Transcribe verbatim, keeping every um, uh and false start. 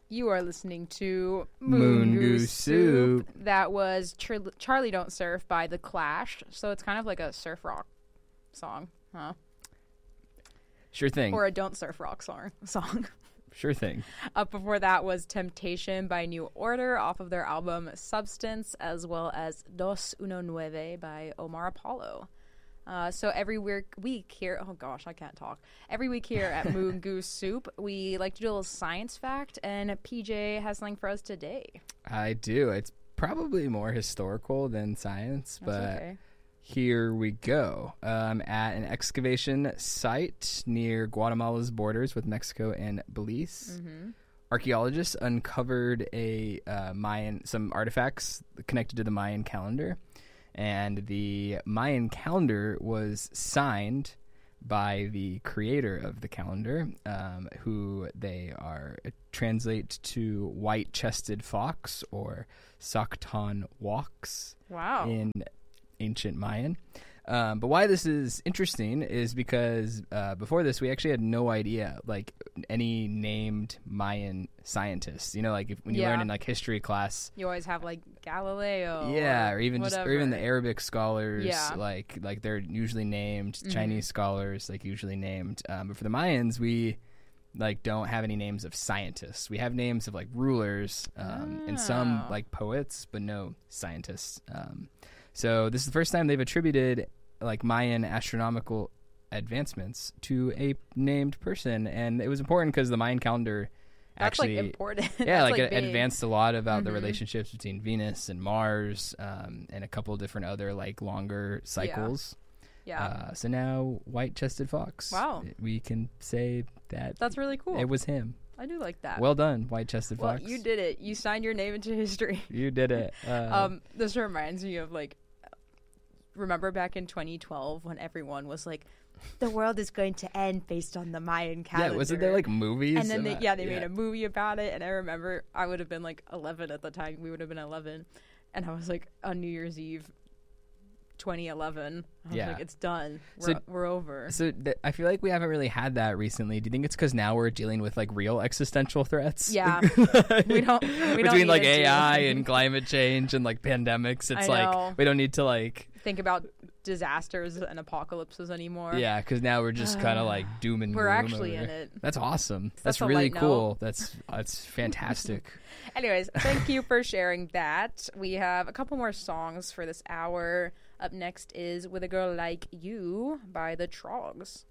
You are listening to Moon Goose Soup. That was Char- Charlie Don't Surf by The Clash. So it's kind of like a surf rock song, huh? Sure thing. Or a Don't Surf Rock song. song. Sure thing. Up before that was Temptation by New Order off of their album Substance, as well as Dos Uno Nueve by Omar Apollo. Uh, so every week, week here, oh gosh, I can't talk. Every week here at Moon Goose Soup, we like to do a little science fact, and P J has something for us today. I do. It's probably more historical than science, That's but okay. Here we go. Um, at an excavation site near Guatemala's borders with Mexico and Belize, Mm-hmm. archaeologists uncovered a uh, Mayan some artifacts connected to the Mayan calendar. And the Mayan calendar was signed by the creator of the calendar, um, who they are uh, translate to white-chested fox or Sacton Wox Wow. in ancient Mayan. Um, but why this is interesting is because uh, before this, we actually had no idea, like, any named Mayan scientists. You know, like, if, when you Yeah. learn in, like, history class, You always have like Galileo. yeah, or, or even just, or whatever. even the Arabic scholars, Yeah. like like they're usually named. Mhm. Chinese scholars, like usually named. Um, but for the Mayans, we like don't have any names of scientists. We have names of like rulers um, and some Oh. like poets, but no scientists. Um, so this is the first time they've attributed like Mayan astronomical advancements to a named person, and it was important because the Mayan calendar. That's Actually, like important. yeah, That's, like, it big. advanced a lot about the Mhm. relationships between Venus and Mars, um, and a couple different other like longer cycles. Yeah. Uh, so now, white-chested fox. Wow. We can say that That's really cool. it was him. I do like that. Well done, white-chested Well, fox. you did it. You signed your name into history. You did it. Uh, Um, this reminds me of like, remember back in twenty twelve when everyone was like, the world is going to end based on the Mayan calendar. yeah, wasn't there like movies? And then they, about- yeah, they made a movie about it, and I remember I would have been like eleven at the time. We would have been eleven, and I was like on New Year's Eve, twenty eleven. I was Yeah. like, it's done. We're So- we're over. So th- I feel like we haven't really had that recently. Do you think it's because now we're dealing with like real existential threats? Yeah. We don't- we don't between like need to A I do- and climate change and like pandemics. It's I know. like we don't need to like Think about disasters and apocalypses anymore. yeah, because now we're just kind of like doom and We're gloom actually over in it. it. That's awesome. That's That's a really light note. cool. That's that's fantastic. Anyways, thank you for sharing that. We have a couple more songs for this hour. Up next is With a Girl Like You by the Trogs.